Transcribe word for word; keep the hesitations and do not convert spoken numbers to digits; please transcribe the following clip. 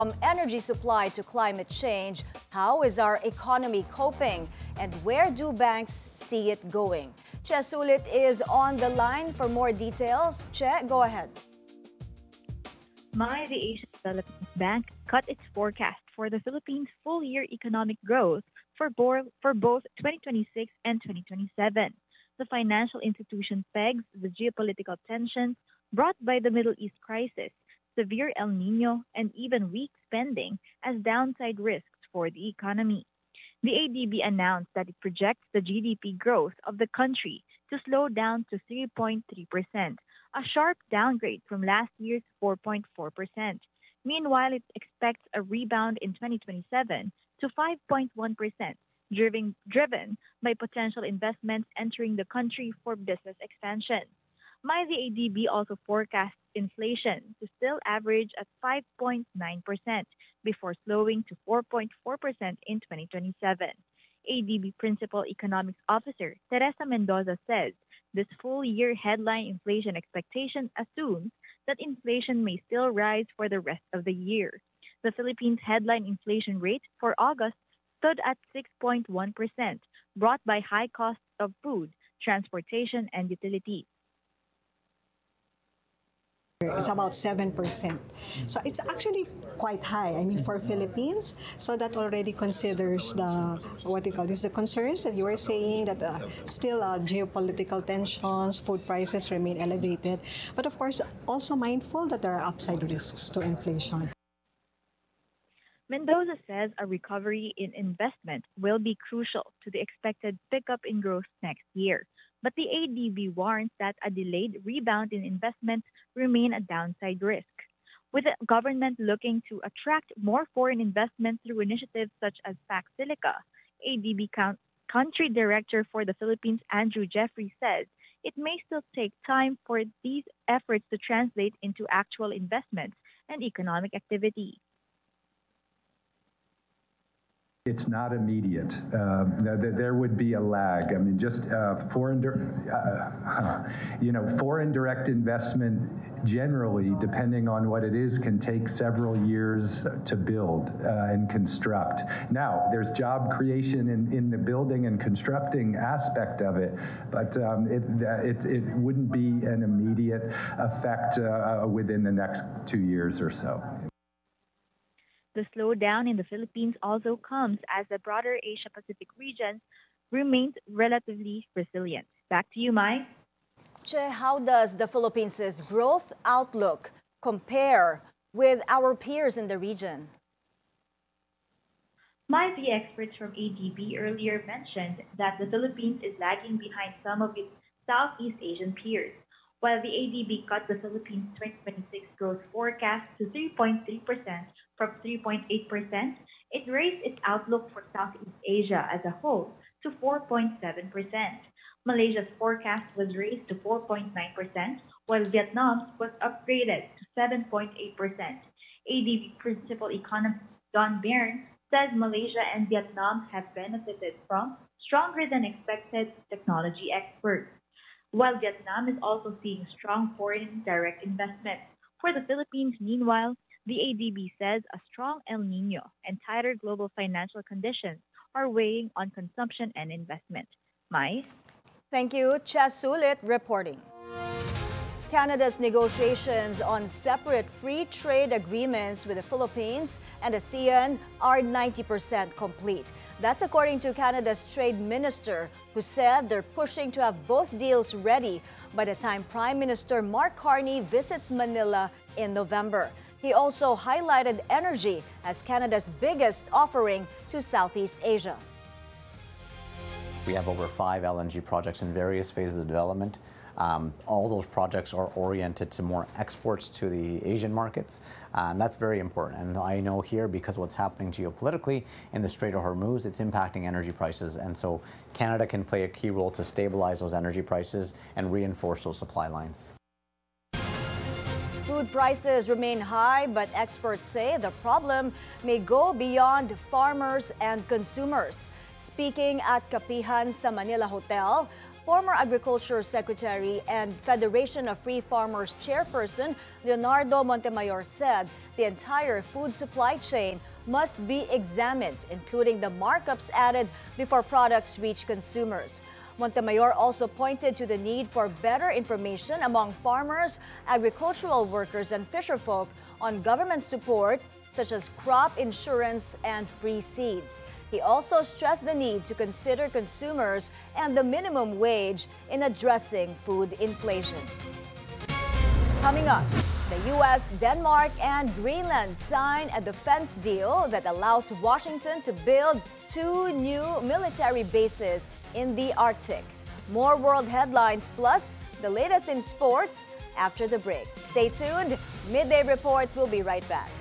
From energy supply to climate change, how is our economy coping? And where do banks see it going? Che Sulit is on the line for more details. Che, go ahead. My, the Asian Development Bank cut its forecast for the Philippines' full-year economic growth for, bo- for both twenty twenty-six and twenty twenty-seven. The financial institution pegs the geopolitical tensions brought by the Middle East crisis, severe El Nino, and even weak spending as downside risks for the economy. The A D B announced that it projects the G D P growth of the country to slow down to three point three percent, a sharp downgrade from last year's four point four percent. Meanwhile, it expects a rebound in twenty twenty-seven to five point one percent, driven, driven by potential investments entering the country for business expansion. My, the A D B also forecasts inflation to still average at five point nine percent before slowing to four point four percent in twenty twenty-seven. A D B Principal Economics Officer Teresa Mendoza says this full-year headline inflation expectation assumes that inflation may still rise for the rest of the year. The Philippines' headline inflation rate for August stood at six point one percent, brought by high costs of food, transportation, and utilities. It's about seven percent. So it's actually quite high, I mean, for Philippines. So that already considers the, what do you call this, the concerns that you were saying that uh, still uh, geopolitical tensions, food prices remain elevated. But of course, also mindful that there are upside risks to inflation. Mendoza says a recovery in investment will be crucial to the expected pickup in growth next year. But the A D B warns that a delayed rebound in investments remain a downside risk. With the government looking to attract more foreign investment through initiatives such as PacSilica, A D B Country Director for the Philippines, Andrew Jeffrey, says it may still take time for these efforts to translate into actual investments and economic activity. It's not immediate. Um, there would be a lag. I mean, just uh, foreign, uh, you know, foreign direct investment generally, depending on what it is, can take several years to build uh, and construct. Now, there's job creation in, in the building and constructing aspect of it, but um, it, it, it wouldn't be an immediate effect uh, within the next two years or so. The slowdown in the Philippines also comes as the broader Asia-Pacific region remains relatively resilient. Back to you, Mai. Che, how does the Philippines' growth outlook compare with our peers in the region? Mai, the experts from A D B earlier mentioned that the Philippines is lagging behind some of its Southeast Asian peers. While the A D B cut the Philippines' twenty twenty-six growth forecast to three point three percent from three point eight percent, it raised its outlook for Southeast Asia as a whole to four point seven percent. Malaysia's forecast was raised to four point nine percent, while Vietnam's was upgraded to seven point eight percent. A D B Principal Economist Don Byrne says Malaysia and Vietnam have benefited from stronger than expected technology experts, while Vietnam is also seeing strong foreign direct investment. For the Philippines, meanwhile, the A D B says a strong El Nino and tighter global financial conditions are weighing on consumption and investment. Mai? Thank you. Che Sulit reporting. Canada's negotiations on separate free trade agreements with the Philippines and ASEAN are ninety percent complete. That's according to Canada's trade minister, who said they're pushing to have both deals ready by the time Prime Minister Mark Carney visits Manila in November. He also highlighted energy as Canada's biggest offering to Southeast Asia. We have over five L N G projects in various phases of development. Um, all those projects are oriented to more exports to the Asian markets, uh, and that's very important. And I know here, because what's happening geopolitically in the Strait of Hormuz, it's impacting energy prices, and so Canada can play a key role to stabilize those energy prices and reinforce those supply lines. Food prices remain high, but experts say the problem may go beyond farmers and consumers. Speaking at Kapihan sa Manila Hotel, Former Agriculture Secretary and Federation of Free Farmers Chairperson Leonardo Montemayor said the entire food supply chain must be examined, including the markups added before products reach consumers. Montemayor also pointed to the need for better information among farmers, agricultural workers, and fisherfolk on government support, such as crop insurance and free seeds. He also stressed the need to consider consumers and the minimum wage in addressing food inflation. Coming up, the U S, Denmark, and Greenland sign a defense deal that allows Washington to build two new military bases in the Arctic. More world headlines plus the latest in sports after the break. Stay tuned. Midday Report will be right back.